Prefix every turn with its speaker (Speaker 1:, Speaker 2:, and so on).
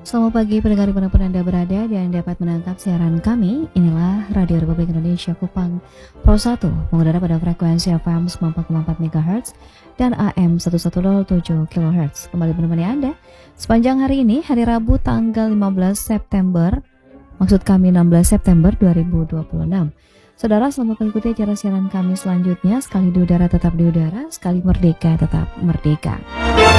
Speaker 1: Selamat pagi pendengar dimanapun Anda berada dan dapat menangkap siaran kami. Inilah Radio Republik Indonesia Kupang Pro 1 mengudara pada frekuensi FM 94,4 MHz dan AM 1107 kHz. Kembali menemani Anda sepanjang hari ini, hari Rabu tanggal 15 September, maksud kami 16 September 2026. Saudara, selamat mengikuti acara siaran kami selanjutnya. Sekali di udara tetap di udara, sekali merdeka tetap merdeka.